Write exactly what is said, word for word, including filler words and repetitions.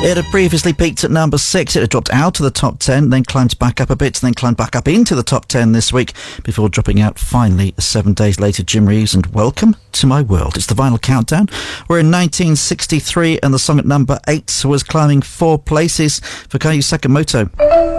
It had previously peaked at number six. It had dropped out of the top ten, then climbed back up a bit, then climbed back up into the top ten this week before dropping out finally seven days later. Jim Reeves and Welcome to My World. It's the Vinyl Countdown. We're in nineteen sixty-three and the song at number eight was climbing four places for Kayu Sakamoto.